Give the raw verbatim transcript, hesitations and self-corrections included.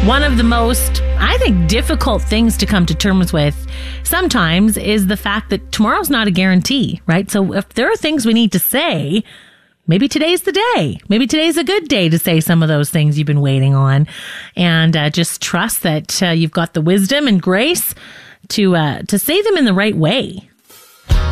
One of the most, I think, difficult things to come to terms with sometimes is the fact that tomorrow's not a guarantee, right? So if there are things we need to say, maybe today's the day. Maybe today's a good day to say some of those things you've been waiting on. And uh, just trust that uh, you've got the wisdom and grace to uh, to say them in the right way.